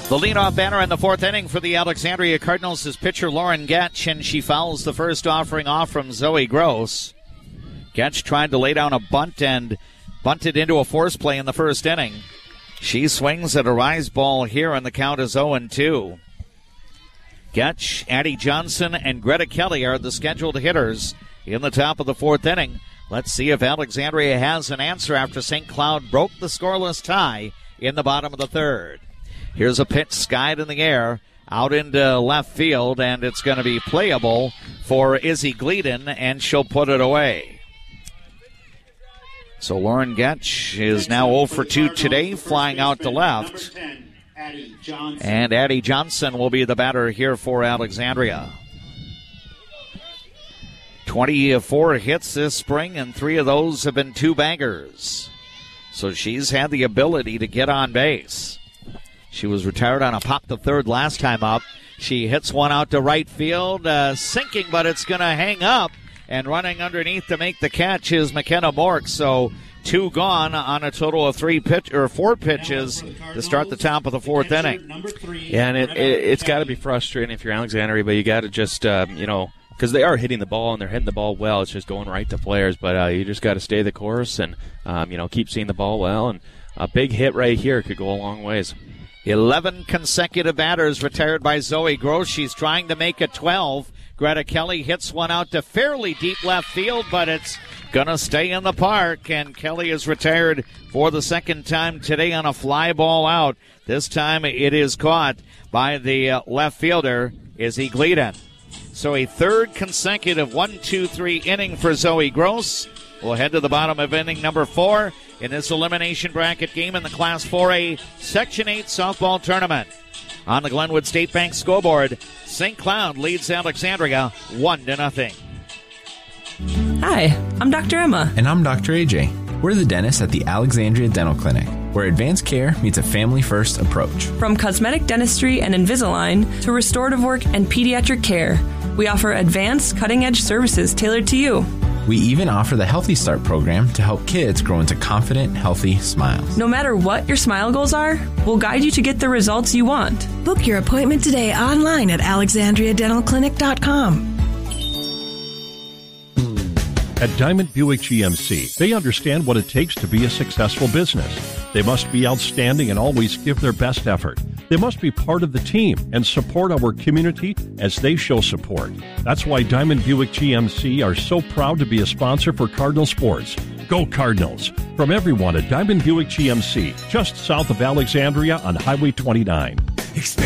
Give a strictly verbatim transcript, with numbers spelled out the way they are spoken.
The leadoff batter in the fourth inning for the Alexandria Cardinals is pitcher Lauren Getch, and she fouls the first offering off from Zoe Gross. Getch tried to lay down a bunt and bunted into a force play in the first inning. She swings at a rise ball here, and the count is oh and two. Getch, Addie Johnson, and Greta Kelly are the scheduled hitters in the top of the fourth inning. Let's see if Alexandria has an answer after Saint Cloud broke the scoreless tie in the bottom of the third. Here's a pitch skied in the air out into left field, and it's going to be playable for Izzy Gleeden, and she'll put it away. So Lauren Getch is now oh for two today, flying out to left. And Addie Johnson will be the batter here for Alexandria. twenty-four hits this spring, and three of those have been two bangers. So she's had the ability to get on base. She was retired on a pop to third last time up. She hits one out to right field, uh, sinking, but it's going to hang up. And running underneath to make the catch is McKenna Mork. So two gone on a total of three pitch or four pitches to start the top of the fourth inning. Yeah, and it, it, it's got to be frustrating if you're Alexandria, but you got to just, uh, you know, because they are hitting the ball and they're hitting the ball well. It's just going right to players, but uh, you just got to stay the course and, um, you know, keep seeing the ball well. And a big hit right here could go a long ways. eleven consecutive batters retired by Zoe Gross. She's trying to make it twelve. Greta Kelly hits one out to fairly deep left field, but it's going to stay in the park. And Kelly is retired for the second time today on a fly ball out. This time it is caught by the uh, left fielder, Izzy Gleeden. So a third consecutive one two three inning for Zoe Gross. We'll head to the bottom of inning number four in this elimination bracket game in the Class four A Section eight softball tournament. On the Glenwood State Bank scoreboard, Saint Cloud leads Alexandria one to nothing. Hi, I'm Doctor Emma. And I'm Doctor A J. We're the dentists at the Alexandria Dental Clinic, where advanced care meets a family-first approach. From cosmetic dentistry and Invisalign to restorative work and pediatric care, we offer advanced, cutting-edge services tailored to you. We even offer the Healthy Start program to help kids grow into confident, healthy smiles. No matter what your smile goals are, we'll guide you to get the results you want. Book your appointment today online at alexandria dental clinic dot com. At Diamond Buick G M C, they understand what it takes to be a successful business. They must be outstanding and always give their best effort. They must be part of the team and support our community as they show support. That's why Diamond Buick G M C are so proud to be a sponsor for Cardinal Sports. Go Cardinals! From everyone at Diamond Buick G M C, just south of Alexandria on Highway twenty-nine.